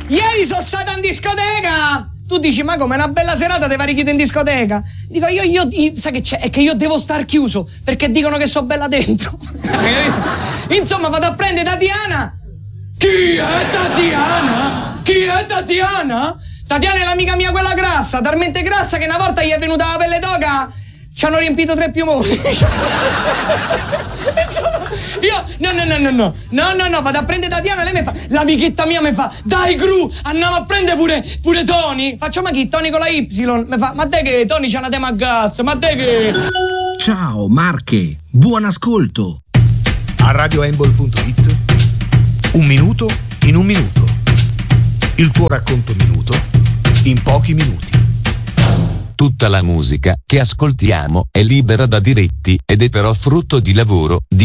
ieri sono stata in discoteca. Tu dici, ma come, una bella serata te va richiuso in discoteca? Dico, io sai che c'è? È che io devo star chiuso, perché dicono che so bella dentro. Insomma, vado a prendere Tatiana. Chi è Tatiana? Chi è Tatiana? Tatiana è l'amica mia, quella grassa, talmente grassa che una volta gli è venuta la pelle d'oca, ci hanno riempito 3 piumoni. Insomma, io no, vado a prendere Tatiana, lei mi fa, l'amichetta mia mi fa, dai Gru, andiamo a prendere pure Tony. Faccio, ma chi? Tony con la Y? Mi fa, ma te che Tony c'ha una tema a gas, ma te che... Ciao Marche, buon ascolto. A radioembol.it, un minuto in un minuto. Il tuo racconto minuto in pochi minuti. Tutta la musica che ascoltiamo è libera da diritti ed è però frutto di lavoro di